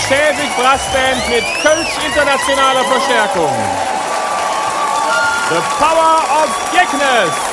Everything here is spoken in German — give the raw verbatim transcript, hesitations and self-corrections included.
Schäbig Brassband mit Kölsch internationaler Verstärkung. The Power of Geknes.